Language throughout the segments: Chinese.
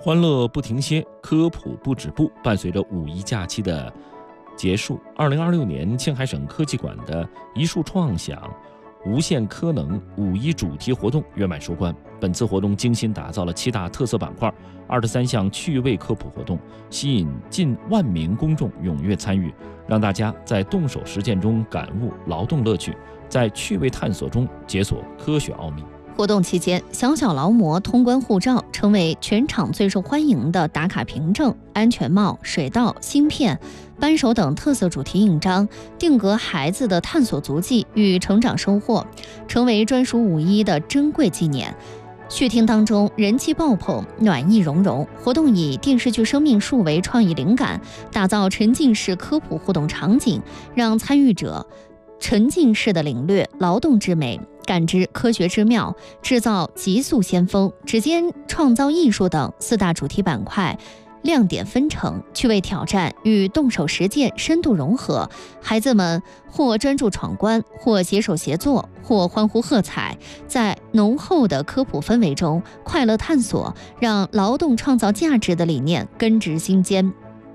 欢乐不停歇，科普不止步。伴随着五一假期的结束，2026年青海省科技馆的一树创想无限科能五一主题活动圆满收官。本次活动精心打造了7大特色板块，23项趣味科普活动，吸引近1万名公众踊跃参与，让大家在动手实践中感悟劳动乐趣，在趣味探索中解锁科学奥秘。 活动期间，小小劳模通关护照成为全场最受欢迎的打卡凭证，安全帽、水稻、芯片、扳手等特色主题印章，定格孩子的探索足迹与成长收获，成为专属五一的珍贵纪念。续听当中人气爆棚，暖意融融。活动以电视剧《生命树》为创意灵感，打造沉浸式科普互动场景，让参与者沉浸式的领略劳动之美，感知科学之妙，制造极速先锋、指尖创造艺术等4大主题板块亮点纷呈，趣味挑战与动手实践深度融合。孩子们或专注闯关，或携手协作，或欢呼喝彩，在浓厚的科普氛围中快乐探索，让劳动创造价值的理念根植心间。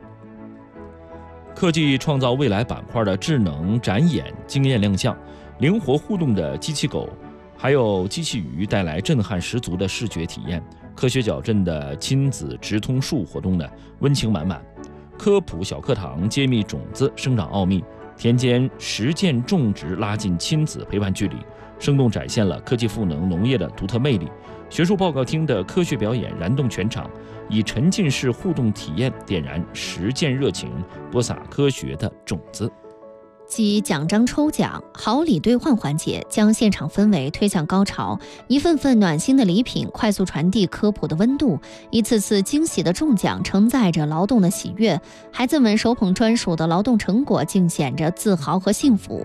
科技创造未来板块的智能展演惊艳亮相，灵活互动的机器狗，还有机器鱼带来震撼十足的视觉体验。科学矫正的亲子直通树活动呢，温情满满。科普小课堂揭秘种子生长奥秘，田间实践种植拉近亲子陪伴距离，生动展现了科技赋能农业的独特魅力。学术报告厅的科学表演燃动全场，以沉浸式互动体验点燃实践热情，播撒科学的种子。 继奖章抽奖、好礼兑换环节将现场氛围推向高潮，一份份暖心的礼品快速传递科普的温度，一次次惊喜的中奖承载着劳动的喜悦，孩子们手捧专属的劳动成果，尽显着自豪和幸福。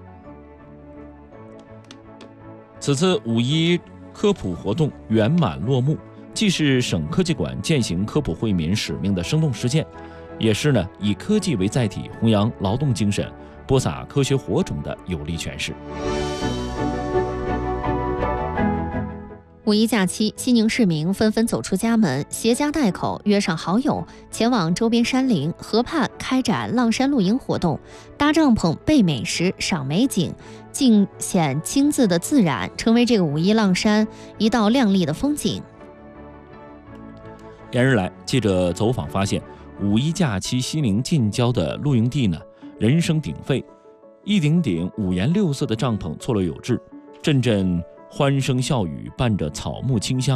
此次五一科普活动圆满落幕，既是省科技馆践行科普惠民使命的生动实践，也是以科技为载体弘扬劳动精神，播撒科学火种的有力诠释。 五一假期，西宁市民纷纷走出家门，携家带口，约上好友，前往周边山林、河畔开展浪山露营活动，搭帐篷、备美食、赏美景，尽显亲自的自然，成为这个五一浪山一道亮丽的风景。 连日来，记者走访发现，五一假期西宁近郊的露营地人声鼎沸，一顶顶五颜六色的帐篷错落有致，阵阵欢声笑语伴着草木清香。